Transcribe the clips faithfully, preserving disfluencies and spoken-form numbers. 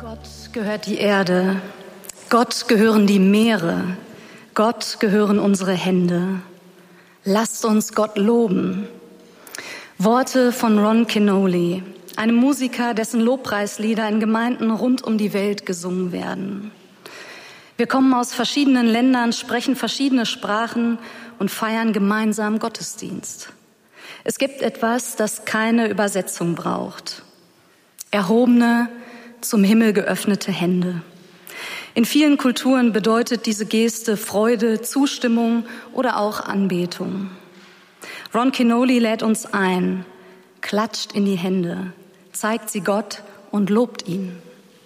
Gott gehört die Erde, Gott gehören die Meere, Gott gehören unsere Hände. Lasst uns Gott loben. Worte von Ron Kenoly, einem Musiker, dessen Lobpreislieder in Gemeinden rund um die Welt gesungen werden. Wir kommen aus verschiedenen Ländern, sprechen verschiedene Sprachen und feiern gemeinsam Gottesdienst. Es gibt etwas, das keine Übersetzung braucht. Erhobene, zum Himmel geöffnete Hände. In vielen Kulturen bedeutet diese Geste Freude, Zustimmung oder auch Anbetung. Ron Kenoly lädt uns ein, klatscht in die Hände, zeigt sie Gott und lobt ihn.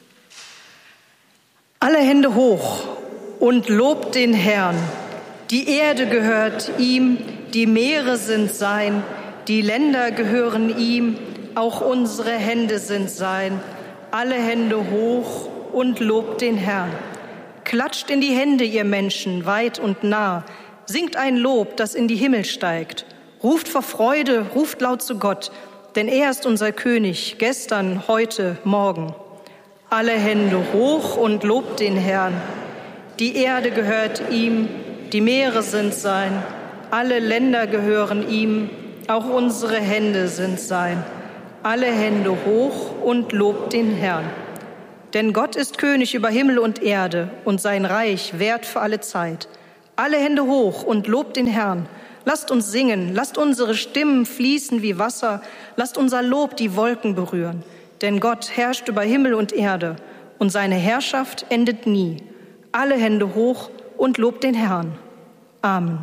Alle Hände hoch und lobt den Herrn. Die Erde gehört ihm, die Meere sind sein, die Länder gehören ihm, auch unsere Hände sind sein. Alle Hände hoch und lobt den Herrn. Klatscht in die Hände, ihr Menschen, weit und nah. Singt ein Lob, das in die Himmel steigt. Ruft vor Freude, ruft laut zu Gott, denn er ist unser König, gestern, heute, morgen. Alle Hände hoch und lobt den Herrn. Die Erde gehört ihm, die Meere sind sein. Alle Länder gehören ihm, auch unsere Hände sind sein. Alle Hände hoch und lobt den Herrn. Denn Gott ist König über Himmel und Erde und sein Reich währt für alle Zeit. Alle Hände hoch und lobt den Herrn. Lasst uns singen, lasst unsere Stimmen fließen wie Wasser, lasst unser Lob die Wolken berühren. Denn Gott herrscht über Himmel und Erde und seine Herrschaft endet nie. Alle Hände hoch und lobt den Herrn. Amen.